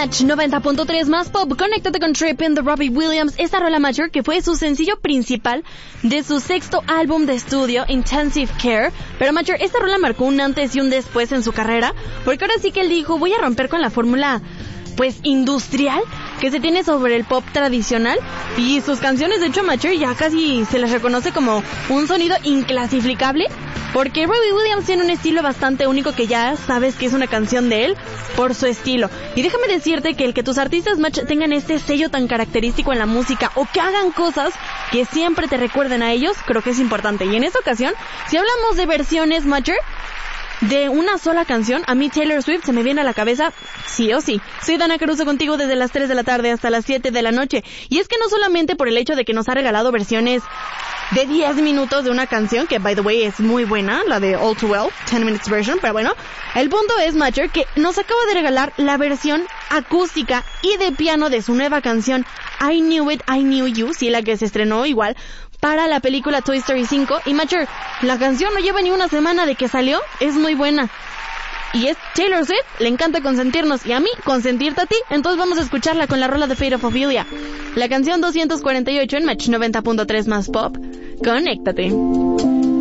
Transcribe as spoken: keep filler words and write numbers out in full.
Match noventa punto tres más pop. Conéctate con Trippin' de Robbie Williams. Esta rola Mature, que fue su sencillo principal de su sexto álbum de estudio, Intensive Care. Pero Mature, esta rola marcó un antes y un después en su carrera, porque ahora sí que él dijo, voy a romper con la fórmula pues industrial que se tiene sobre el pop tradicional, y sus canciones, de hecho, Mature ya casi se les reconoce como un sonido inclasificable, porque Robbie Williams tiene un estilo bastante único que ya sabes que es una canción de él por su estilo. Y déjame decirte que el que tus artistas Match tengan este sello tan característico en la música, o que hagan cosas que siempre te recuerden a ellos, creo que es importante. Y en esta ocasión, si hablamos de versiones Mature de una sola canción, a mí Taylor Swift se me viene a la cabeza sí o sí. Soy Dana Caruso contigo desde las tres de la tarde hasta las siete de la noche. Y es que no solamente por el hecho de que nos ha regalado versiones de diez minutos de una canción, que by the way es muy buena, la de All Too Well, ten minutes version, pero bueno, el punto es, Mature, que nos acaba de regalar la versión acústica y de piano de su nueva canción I Knew It, I Knew You, sí, la que se estrenó igual para la película Toy Story cinco. Y Mature, la canción no lleva ni una semana de que salió, es muy buena. Y es Taylor Swift, le encanta consentirnos, y a mí consentirte a ti. Entonces vamos a escucharla con la rola de Fate of Ophelia, la canción doscientos cuarenta y ocho en Match noventa punto tres más pop. Conéctate.